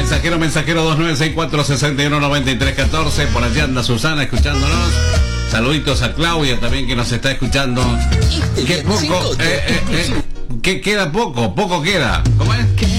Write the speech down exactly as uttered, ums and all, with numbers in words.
mensajero, mensajero dos nueve seis cuatro seis uno nueve tres uno cuatro. Por allá anda Susana escuchándonos. Saluditos a Claudia también que nos está escuchando. Qué poco, eh, eh, eh, que queda poco, poco queda. ¿Cómo es?